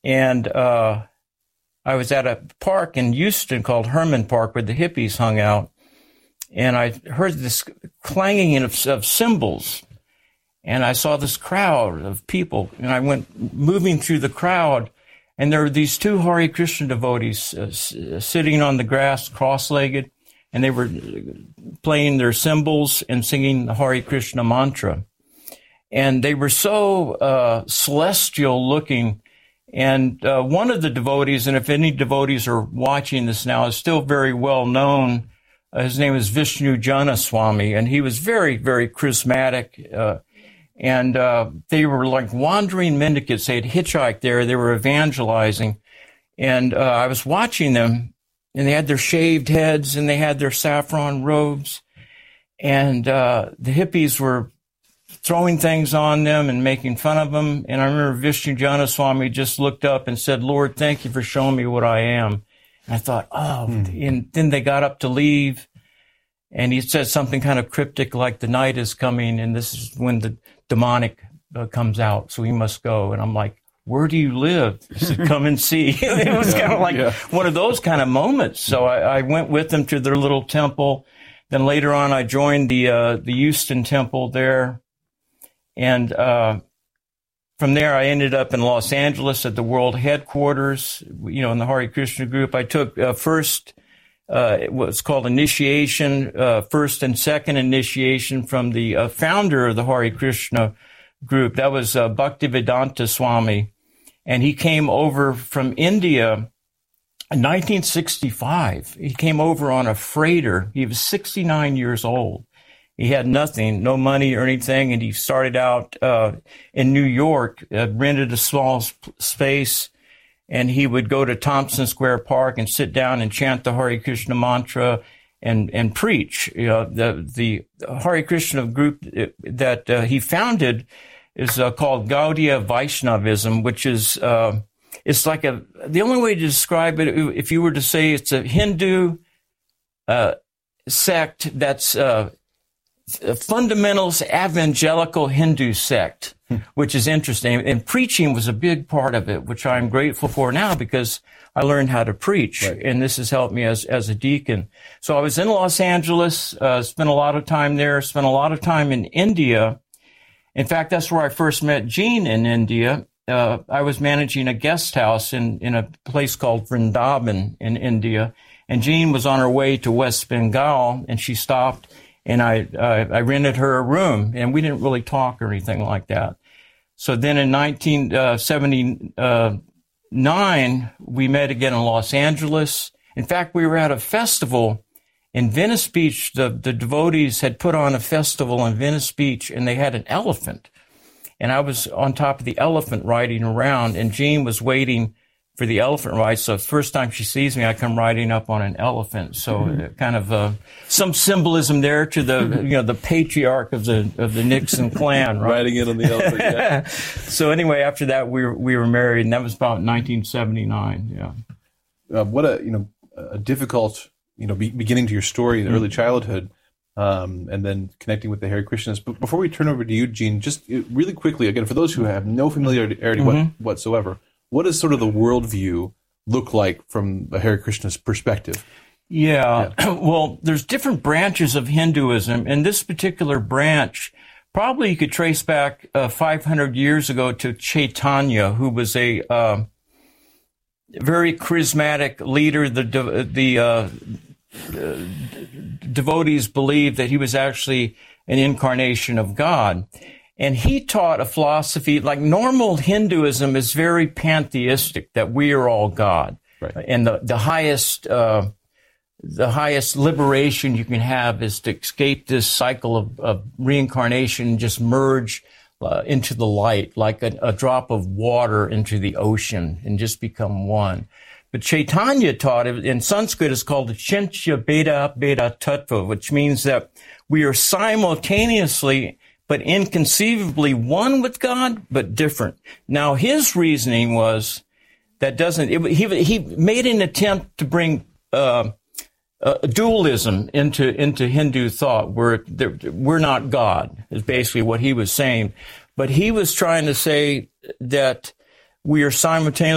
And I was at a park in Houston called Herman Park where the hippies hung out. And I heard this clanging of cymbals. And I saw this crowd of people. And I went moving through the crowd. And there were these two Hare Krishna devotees sitting on the grass, cross-legged. And they were playing their cymbals and singing the Hare Krishna mantra. And they were so celestial looking. And one of the devotees, and if any devotees are watching this now, is still very well known. His name is Vishnu Jana Swami, and he was very, very charismatic. And they were like wandering mendicants. They had hitchhiked there. They were evangelizing. And I was watching them, and they had their shaved heads, and they had their saffron robes. And the hippies were throwing things on them and making fun of them. And I remember Vishnu Jana Swami just looked up and said, "Lord, thank you for showing me what I am." And I thought, and then they got up to leave. And he said something kind of cryptic like, "The night is coming, and this is when the demonic comes out, so we must go." And I'm like, "Where do you live?" He said, "Come and see." It was kind of like one of those kind of moments. So I went with them to their little temple. Then later on, I joined the Houston temple there. And from there, I ended up in Los Angeles at the world headquarters, in the Hare Krishna group. I took first, what's called initiation, first and second initiation from the founder of the Hare Krishna group. That was Bhaktivedanta Swami. And he came over from India in 1965. He came over on a freighter. He was 69 years old. He had nothing, no money or anything, and he started out in New York, rented a small space, and he would go to Thompson Square Park and sit down and chant the Hare Krishna mantra and preach. The Hare Krishna group that he founded is called Gaudiya Vaishnavism, which is it's like the only way to describe it, if you were to say it's a Hindu sect that's fundamentalist evangelical Hindu sect, which is interesting. And preaching was a big part of it, which I'm grateful for now because I learned how to preach. Right. And this has helped me as a deacon. So I was in Los Angeles, spent a lot of time there, spent a lot of time in India. In fact, that's where I first met Jean in India. I was managing a guest house in a place called Vrindavan in India. And Jean was on her way to West Bengal, and she stopped. And I rented her a room, and we didn't really talk or anything like that. So then in 1979, we met again in Los Angeles. In fact, we were at a festival in Venice Beach. The devotees had put on a festival in Venice Beach, and they had an elephant. And I was on top of the elephant riding around, and Jean was waiting for the elephant ride. So the first time she sees me, I come riding up on an elephant. So kind of some symbolism there to the patriarch of the Nixon clan, right? Riding in on the elephant. Yeah. So anyway, after that we were married, and that was about 1979. Yeah. What a difficult beginning to your story, the early childhood, and then connecting with the Hare Krishnas. But before we turn over to you, Jean, just really quickly again for those who have no familiarity whatsoever. What does sort of the worldview look like from the Hare Krishna's perspective? Yeah. Well, there's different branches of Hinduism, and this particular branch, probably you could trace back 500 years ago to Chaitanya, who was a very charismatic leader. The devotees believed that he was actually an incarnation of God. And he taught a philosophy, like normal Hinduism is very pantheistic, that we are all God. Right. And the highest liberation you can have is to escape this cycle of reincarnation and just merge into the light, like a drop of water into the ocean, and just become one. But Chaitanya taught it, in Sanskrit it's called Achintya Bheda Bheda Tattva, which means that we are simultaneously but inconceivably one with God, but different. Now, his reasoning was that he made an attempt to bring dualism into Hindu thought, where we're not God, is basically what he was saying. But he was trying to say that we are simultaneously